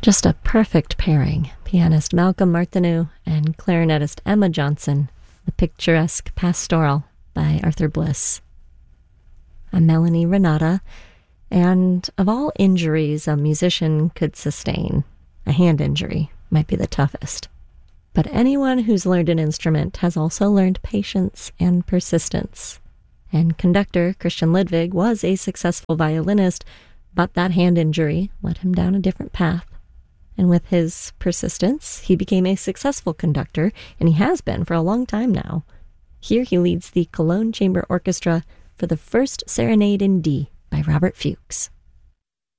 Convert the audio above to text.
Just a perfect pairing, pianist Malcolm Martineau and clarinetist Emma Johnson, the picturesque Pastoral by Arthur Bliss. I'm Melanie Renata, and of all injuries a musician could sustain, a hand injury might be the toughest. But anyone who's learned an instrument has also learned patience and persistence. And conductor Christian Ludwig was a successful violinist, but that hand injury led him down a different path. And with his persistence, he became a successful conductor, and he has been for a long time now. Here he leads the Cologne Chamber Orchestra for the first Serenade in D by Robert Fuchs.